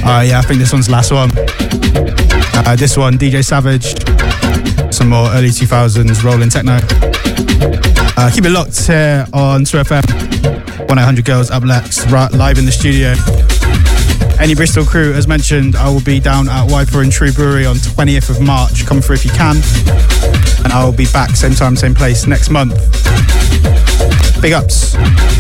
Yeah, I think this one's the last one. This one, DJ Savage. Some more early 2000s rolling techno. Keep it locked here on 2FM. 1-800 Girls up next, right, live in the studio. Any Bristol crew, as mentioned, I will be down at Wiper and True Brewery on 20th of March. Come through if you can. And I will be back same time, same place next month. Big ups.